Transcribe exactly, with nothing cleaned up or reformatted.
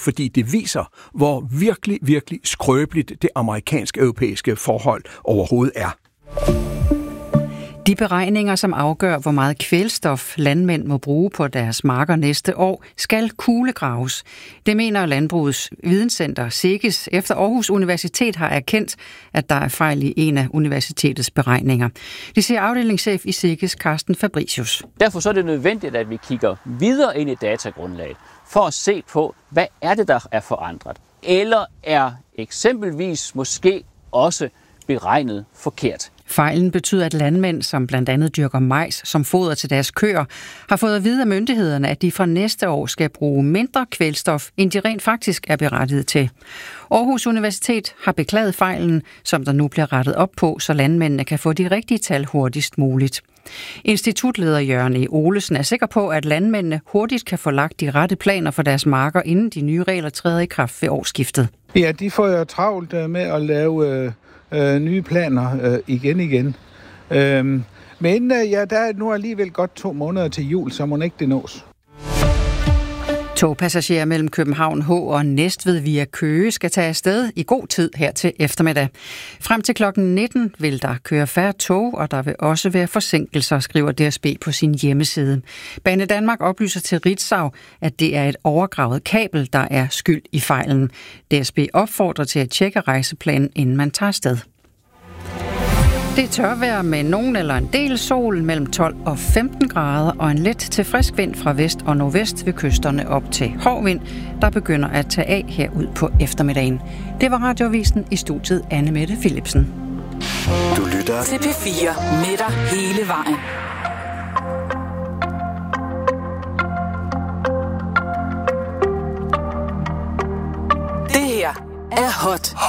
fordi det viser, hvor virkelig, virkelig skrøbeligt det amerikansk-europæiske forhold overhovedet er. De beregninger, som afgør, hvor meget kvælstof landmænd må bruge på deres marker næste år, skal kuglegraves. Det mener Landbrugets Videnscenter SEGES, efter Aarhus Universitet har erkendt, at der er fejl i en af universitetets beregninger. Det siger afdelingschef i SEGES, Carsten Fabricius. Derfor så er det nødvendigt, at vi kigger videre ind i datagrundlaget for at se på, hvad er det, der er forandret. Eller er eksempelvis måske også beregnet forkert. Fejlen betyder, at landmænd, som blandt andet dyrker majs som foder til deres køer, har fået at vide af myndighederne, at de fra næste år skal bruge mindre kvælstof, end de rent faktisk er berettiget til. Aarhus Universitet har beklaget fejlen, som der nu bliver rettet op på, så landmændene kan få de rigtige tal hurtigst muligt. Institutleder Jørgen E. Olesen er sikker på, at landmændene hurtigt kan få lagt de rette planer for deres marker, inden de nye regler træder i kraft ved årsskiftet. Ja, de får jo travlt med at lave øh, øh, nye planer øh, igen igen. Øh, men øh, ja, der er nu alligevel godt to måneder til jul, så må ikke det nås. Togpassagerer mellem København H og Næstved via Køge skal tage afsted i god tid her til eftermiddag. Frem til klokken nitten vil der køre færre tog, og der vil også være forsinkelser, skriver D S B på sin hjemmeside. Banedanmark oplyser til Ritzau, at det er et overgravet kabel, der er skyld i fejlen. D S B opfordrer til at tjekke rejseplanen, inden man tager afsted. Det er tørvejr med nogen eller en del sol mellem tolv og femten grader og en let til frisk vind fra vest og nordvest ved kysterne op til hård vind, der begynder at tage af herud på eftermiddagen. Det var Radioavisen, i studiet Anne Mette Philipsen. Du lytter til P fire med dig hele vejen. Det her er hot.